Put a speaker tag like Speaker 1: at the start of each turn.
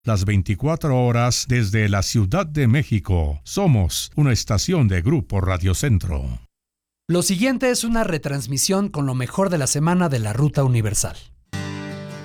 Speaker 1: las 24 horas desde la Ciudad de México. Somos una estación de Grupo Radio Centro.
Speaker 2: Lo siguiente es una retransmisión con lo mejor de la semana de la Ruta Universal.